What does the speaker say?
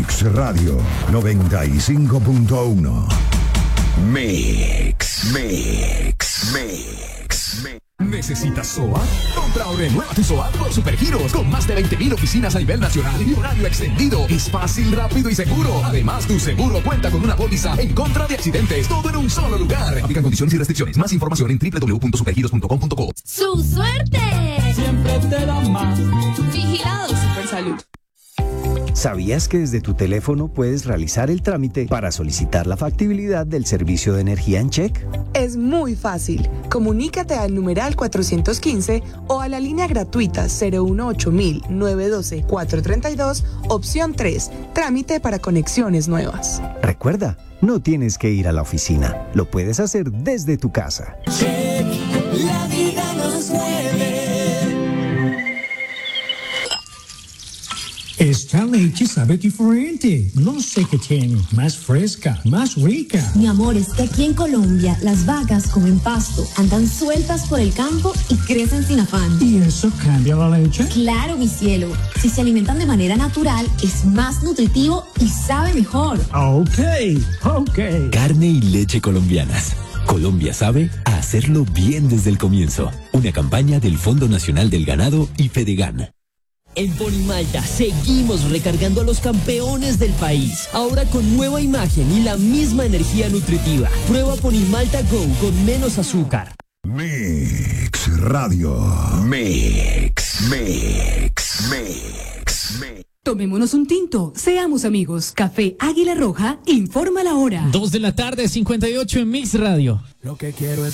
Mix Radio 95.1. Mix. ¿Necesitas SOAT? Compra o renueva tu SOAT por Supergiros, con más de 20.000 oficinas a nivel nacional y horario extendido. Es fácil, rápido y seguro. Además, tu seguro cuenta con una póliza en contra de accidentes. Todo en un solo lugar. Aplican condiciones y restricciones. Más información en www.supergiros.com.co. ¡Su suerte! Siempre te da más. Vigilado Supersalud. ¿Sabías que desde tu teléfono puedes realizar el trámite para solicitar la factibilidad del servicio de energía en check? Es muy fácil. Comunícate al numeral 415 o a la línea gratuita 018-912-432, opción 3, trámite para conexiones nuevas. Recuerda, no tienes que ir a la oficina. Lo puedes hacer desde tu casa. Check, la vida nos mueve. Esta leche sabe diferente. No sé qué tiene. Más fresca, más rica. Mi amor, es que aquí en Colombia las vacas comen pasto, andan sueltas por el campo y crecen sin afán. ¿Y eso cambia la leche? Claro, mi cielo. Si se alimentan de manera natural, es más nutritivo y sabe mejor. Ok. Carne y leche colombianas. Colombia sabe a hacerlo bien desde el comienzo. Una campaña del Fondo Nacional del Ganado y Fedegan. En Ponimalta seguimos recargando a los campeones del país, ahora con nueva imagen y la misma energía nutritiva. Prueba Ponimalta Go con menos azúcar. Mix Radio. Mix. Tomémonos un tinto, seamos amigos. Café Águila Roja informa la hora. 2:58 en Mix Radio. Lo que quiero es